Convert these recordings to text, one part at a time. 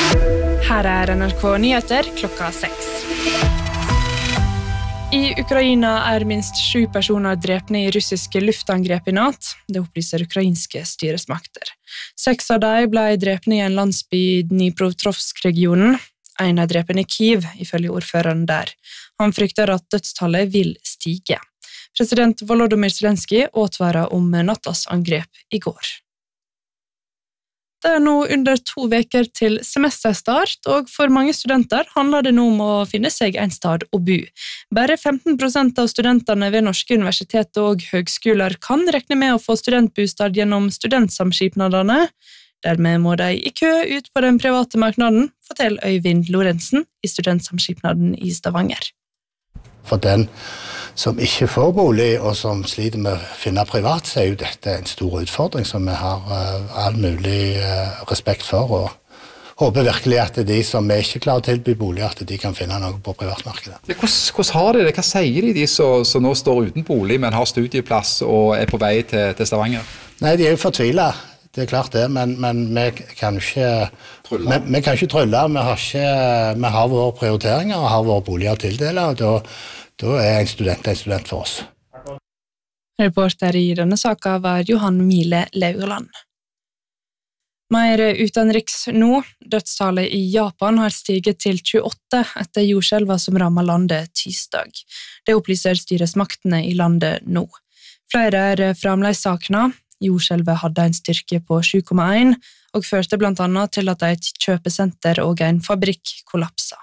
Her NRK Nyheter klokka 6. I Ukraina minst 7 personer drepne i russiske luftangrep i natt. Det opplyser ukrainske styresmakter. 6 av dem ble drepne i en landsby i Dnipropetrovsk-regionen. En drepen i Kyiv, ifølge ordføreren der. Han frykter at dødstallet vil stige. President Volodymyr Zelenskyj advarer om nattas angrep i går. Det nå under 2 uker til semesterstart, og for mange studenter handler det nå om å finne seg en stad å bo. Bare 15% av studentene ved norske universiteter og høgskoler kan regne med å få studentbostad gjennom studentsamskipnadene. Dermed må de i kø ut på den private marknaden, forteller Øyvind Lorentzen i studentsamskipnaden i Stavanger. For den som ikke får bolig, og som sliter med å finne privat, så jo dette en stor utfordring som vi har all mulig respekt for, og håper virkelig at de som ikke klarer å tilby bolig, at de kan finne noe på privatmarkedet. Hvordan har de det? Hva sier de som nå står uten bolig, men har studieplass og på vei til Stavanger? Nei, de jo fortvilet. Det klart det, men vi kan ikke trylle. Vi kan ikke trylle. Vi har våre prioriteringer og har våre boliger å tildele, og da en student for oss. Reporter i denne saken var Johan Mile Lauerland. Mer utenriks nå. Dødstallet i Japan har stiget til 28 etter jordskjelva som rammet landet tirsdag. Det opplyser styresmaktene i landet nå. Flere fremdeles savnet. Jordskjelvet hadde en styrke på 7,1 og førte blant annet til at et kjøpesenter og en fabrikk kollapset.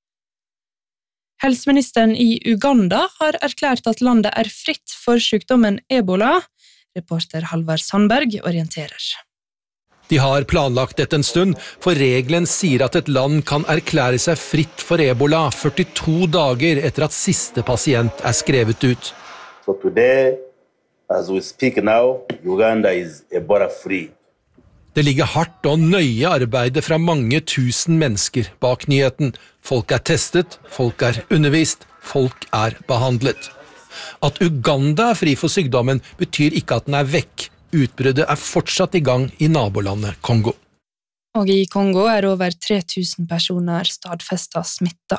Helseministeren i Uganda har erklært at landet fritt for sykdommen Ebola. Reporter Halvard Sandberg orienterer. De har planlagt dette en stund, for regelen sier at et land kan erklære seg fritt for Ebola 42 dager etter at siste pasient skrevet ut. So today, as we speak now, Uganda is Ebola free. Det ligger hardt og nøye arbeide fra mange tusen mennesker bak nyheten. Folk testet, folk undervist, folk behandlet. At Uganda fri for sykdommen betyr ikke at den vekk. Utbruddet fortsatt i gang i nabolandet Kongo. Og i Kongo over 3000 personer stadfestet smittet.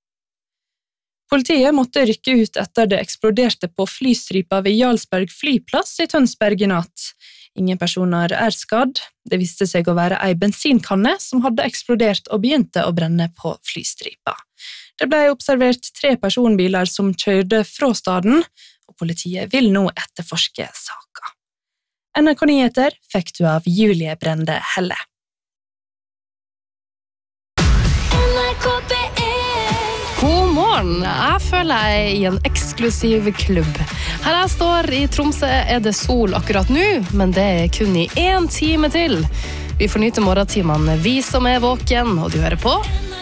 Politiet måtte rykke ut etter det eksploderte på flystripa ved Jarlsberg flyplass i Tønsberg i natt. Ingen personer skadd. Det viste seg å være en bensinkanne som hadde eksplodert og begynte å brenne på flystripa. Det ble observert 3 personbiler som kjørte fra staden, og politiet vil nå etterforske saken. NRK Nyheter fikk du av Julie Brende Helle. God morgen, jeg føler jeg i en eksklusiv klubb. Her jeg står i Tromsø det sol akkurat nå, men det kun i 1 time til. Vi får nyte morgentimene, vi som våken, og du hører på